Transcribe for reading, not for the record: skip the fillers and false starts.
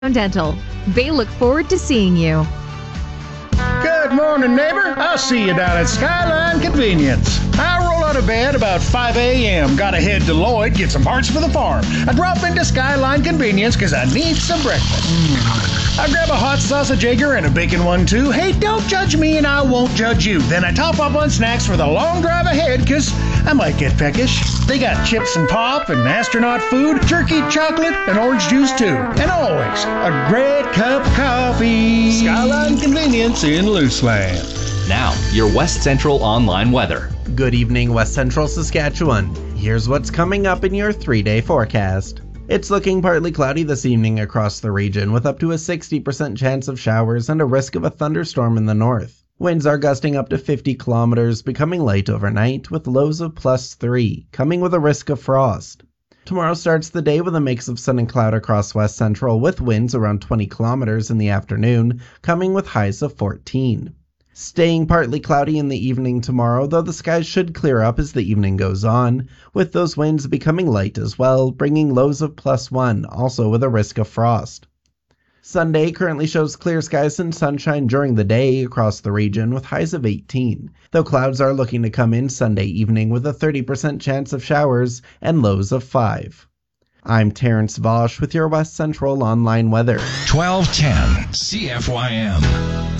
Dental. They look forward to seeing you. Good morning, neighbor. I'll see you down at Skyline Convenience. I roll out of bed about 5 a.m. Gotta head to Lloyd, get some parts for the farm. I drop into Skyline Convenience because I need some breakfast. I grab a hot sausage egger and a bacon one too. Hey, don't judge me and I won't judge you. Then I top up on snacks for the long drive ahead because I might get peckish. They got chips and pop and astronaut food, jerky, chocolate, and orange juice too. And always a great cup of coffee. Skyline Convenience in Luceland. Now, your West Central online weather. Good evening, West Central Saskatchewan. Here's what's coming up in your 3-day forecast. It's looking partly cloudy this evening across the region with up to a 60% chance of showers and a risk of a thunderstorm in the north. Winds are gusting up to 50 kilometers, becoming light overnight with lows of +3, coming with a risk of frost. Tomorrow starts the day with a mix of sun and cloud across West Central with winds around 20 kilometers in the afternoon, coming with highs of 14. Staying partly cloudy in the evening tomorrow, though the skies should clear up as the evening goes on, with those winds becoming light as well, bringing lows of +1, also with a risk of frost. Sunday currently shows clear skies and sunshine during the day across the region with highs of 18, though clouds are looking to come in Sunday evening with a 30% chance of showers and lows of 5. I'm Terrence Vosch with your West Central online weather. 1210 CFYM.